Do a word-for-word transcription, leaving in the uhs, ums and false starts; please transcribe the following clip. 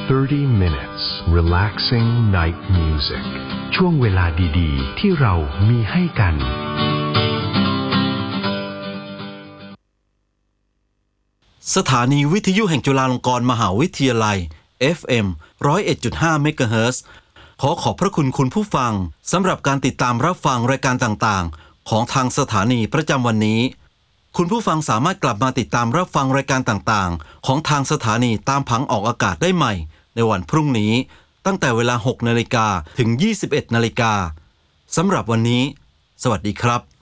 thirty minutes relaxing night music ช่วงเวลาดีๆที่เรามีให้กันสถานีวิทยุแห่งจุฬาลงกรณ์มหาวิทยาลัย เอฟ เอ็ม หนึ่งศูนย์เอ็ดจุดห้า เมกะเฮิรตซ์ขอขอบพระคุณคุณผู้ฟังสำหรับการติดตามรับฟังรายการต่างๆของทางสถานีประจำวันนี้คุณผู้ฟังสามารถกลับมาติดตามรับฟังรายการต่างๆของทางสถานีตามผังออกอากาศได้ใหม่ในวันพรุ่งนี้ตั้งแต่เวลา หกนาฬิกา ถึง ยี่สิบเอ็ดนาฬิกา สำหรับวันนี้สวัสดีครับ